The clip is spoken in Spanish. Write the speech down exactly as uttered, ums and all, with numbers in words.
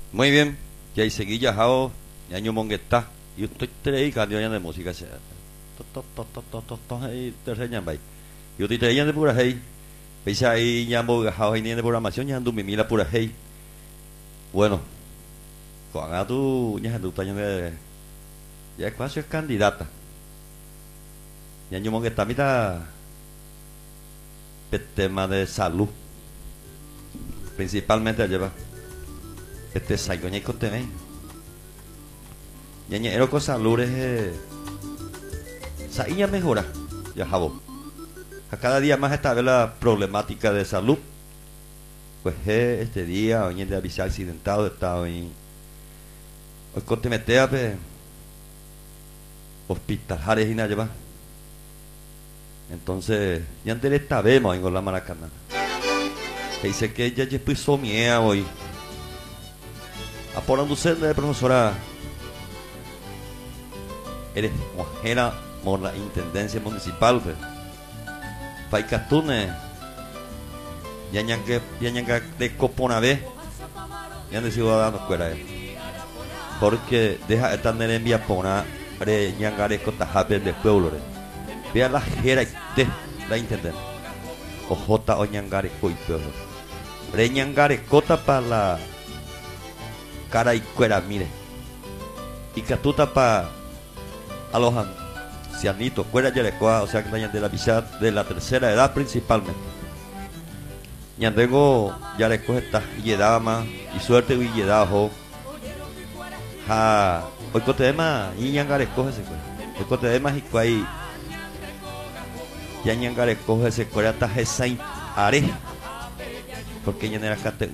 Muy bien, ya y seguí ya jao, ya ñu mongueta, y estoy trei canción de música, se, to to to to to to to hay tercer ñambay, yo estoy trei de pura hey, pesa ahí ñambo jao hay ni de programación ya ando mi mila pura hey, bueno, con a tu ya ando taño de, ya casi es candidata, ya ñu mongueta mita, tema de salud, principalmente lleva, este saigoña y conteme. Ñaña ero con salud es sa iña mejora ya jabo. A cada día más está la problemática de salud. Pues eh, este día hoy en día avisa accidentado estado en hoy contemetea pe hospitalares y nada lleva. Entonces ya antes esta vemos en la maracana. Que dice que ella ya puso miedo hoy. A por de profesora eres mujer por la intendencia municipal pues. Paicatune ya ñanque ya ñanca de copona vez ya de ciudadanos fuera porque deja estar en envía pona re ñangare cotajape de pueblo re vea la jera de la intendente o jota o ñangare coi pueblo re ñangare cota para la cara y cuera mire y catuta para a los ancianitos, fuera Yarecoa, o sea que vayan de la visa de la tercera edad principalmente. Ñandego Yarecoa está yedama y suerte y yedajo. Ha, hoy cotema y ñangarecoa ese cuera. Hoy cotema y cuay ya ñangarecoa ese cuera está jesain are. Porque ya no era cate